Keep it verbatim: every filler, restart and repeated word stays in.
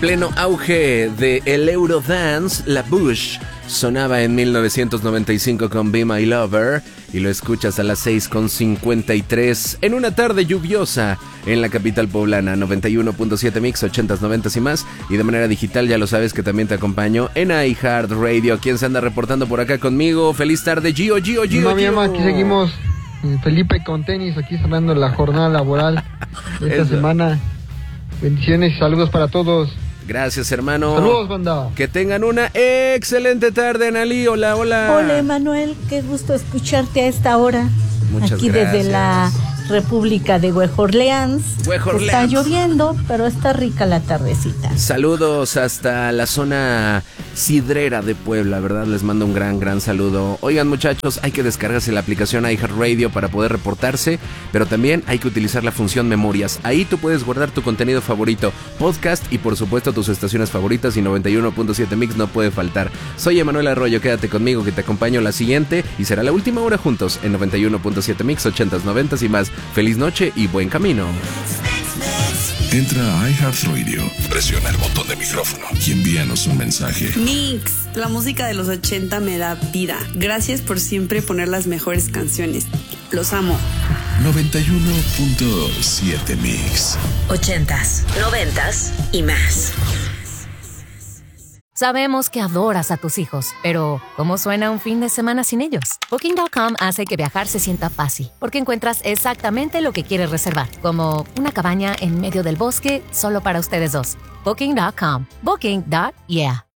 Pleno auge de el Eurodance, La Bush sonaba en mil novecientos noventa y cinco con Be My Lover y lo escuchas a las seis con cincuenta y tres en una tarde lluviosa en la capital poblana. Noventa y uno punto siete Mix, ochentas, noventas y más, y de manera digital ya lo sabes que también te acompaño en iHeartRadio. ¿Quién se anda reportando por acá conmigo? Feliz tarde, Gio, Gio, Gio, No, mi Gio. mamá, aquí seguimos, Felipe con tenis, aquí cerrando la jornada laboral de esta Eso. semana. Bendiciones y saludos para todos. Gracias, hermano. Saludos, banda. Que tengan una excelente tarde, Analí. Hola, hola. Hola, Emanuel, qué gusto escucharte a esta hora. Muchas Aquí gracias. desde la República de Huejorleans. Huejorleans. Está lloviendo, pero está rica la tardecita. Saludos hasta la zona sidrera de Puebla, ¿verdad? Les mando un gran, gran saludo. Oigan, muchachos, hay que descargarse la aplicación iHeartRadio para poder reportarse, pero también hay que utilizar la función Memorias. Ahí tú puedes guardar tu contenido favorito, podcast y por supuesto tus estaciones favoritas, y noventa y uno punto siete Mix no puede faltar. Soy Emanuel Arroyo, quédate conmigo que te acompaño la siguiente y será la última hora juntos en noventa y uno punto siete Mix, ochentas, noventas y más. Feliz noche y buen camino. Entra a iHeartRadio, presiona el botón de micrófono y envíanos un mensaje. Mix, la música de los ochenta me da vida. Gracias por siempre poner las mejores canciones. Los amo. noventa y uno punto siete Mix. Ochentas, noventas y más. Sabemos que adoras a tus hijos, pero ¿cómo suena un fin de semana sin ellos? Booking punto com hace que viajar se sienta fácil, porque encuentras exactamente lo que quieres reservar, como una cabaña en medio del bosque solo para ustedes dos. Booking punto com. Booking. Yeah.